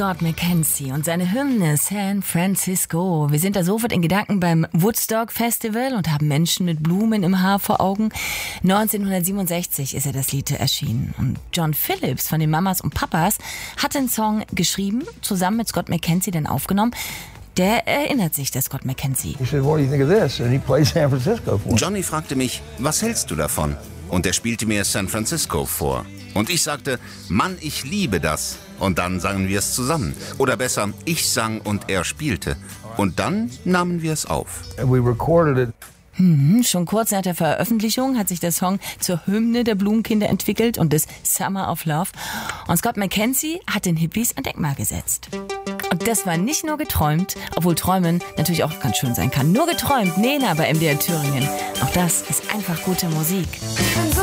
Scott McKenzie und seine Hymne San Francisco. Wir sind da sofort in Gedanken beim Woodstock Festival und haben Menschen mit Blumen im Haar vor Augen. 1967 ist das Lied erschienen. Und John Phillips von den Mamas und Papas hat den Song geschrieben, zusammen mit Scott McKenzie dann aufgenommen. Der erinnert sich, der Scott McKenzie. Johnny fragte mich, was hältst du davon? Und er spielte mir San Francisco vor. Und ich sagte, Mann, ich liebe das. Und dann sangen wir es zusammen. Oder besser, ich sang und er spielte. Und dann nahmen wir es auf. Schon kurz nach der Veröffentlichung hat sich der Song zur Hymne der Blumenkinder entwickelt und des Summer of Love. Und Scott McKenzie hat den Hippies ein Denkmal gesetzt. Und das war nicht nur geträumt, obwohl Träumen natürlich auch ganz schön sein kann. Nur geträumt, Nena bei MDR Thüringen. Auch das ist einfach gute Musik.